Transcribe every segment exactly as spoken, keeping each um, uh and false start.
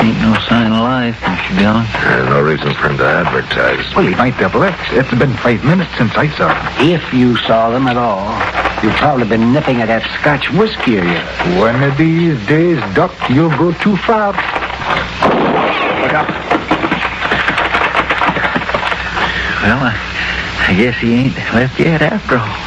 Ain't no sign of life, Mister Dillon. There's no reason for him to advertise. Well, he might have left. It's been five minutes since I saw him. If you saw them at all, you've probably been nipping at that Scotch whiskey of yours. One of these days, Doc, you'll go too far. Look up. Well, I, I guess he ain't left yet after all.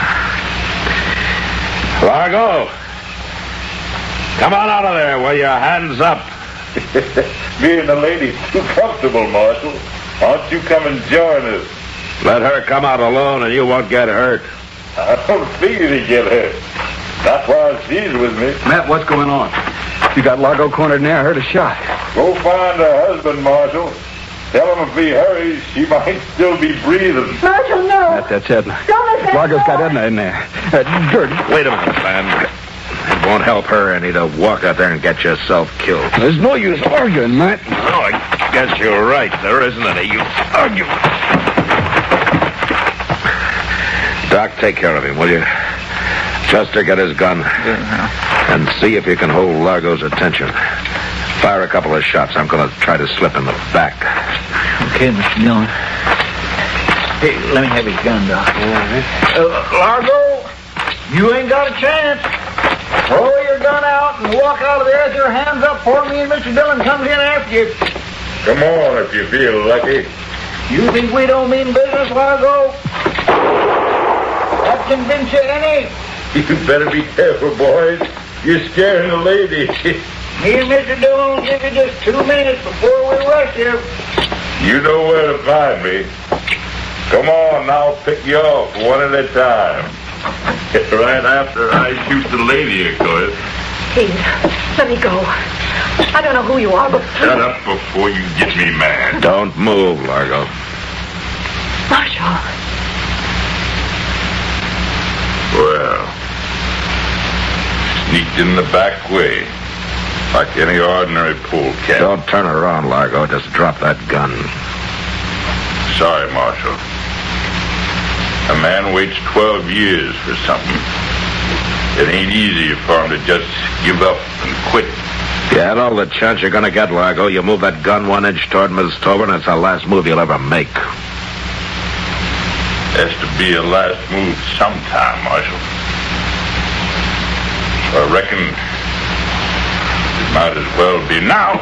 Largo! Come on out of there with your hands up. Me and the lady's too comfortable, Marshal. Why don't you come and join us? Let her come out alone and you won't get hurt. I don't figure to get hurt. That's why she's with me. Matt, what's going on? You got Largo cornered in there. I heard a shot. Go find her husband, Marshal. Tell him if he hurries, she might still be breathing. Marshal, no. Matt, that's Edna. Don't let that Largo's go. got Edna in there. Uh, dirty. Wait a minute, man. It won't help her any to walk out there and get yourself killed. There's no use arguing, Matt. Oh, I guess you're right. There isn't any use arguing. Doc, take care of him, will you? Chester, get his gun. And see if you can hold Largo's attention. Fire a couple of shots. I'm going to try to slip in the back. Okay, Mister Dillon. Hey, let me have his gun, Doc. Uh, Largo, you ain't got a chance. Throw your gun out and walk out of there with your hands up before me and Mister Dillon comes in after you. Come on if you feel lucky. You think we don't mean business, Largo? That convince you any? You better be careful, boys. You're scaring the lady. Me and Mister Dillon will give you just two minutes before we rush you. You know where to find me. Come on, I'll pick you off one at a time. Right after I shoot the lady, of course. Please, let me go. I don't know who you are, but... Shut up before you get me mad. Don't move, Largo. Marshal. Well, sneaked in the back way, like any ordinary polecat. Don't turn around, Largo. Just drop that gun. Sorry, Marshal. A man waits twelve years for something. It ain't easy for him to just give up and quit. You had all the chance you're going to get, Largo. You move that gun one inch toward Miss Tobin, and it's the last move you'll ever make. Has to be a last move sometime, Marshal. I reckon it might as well be now.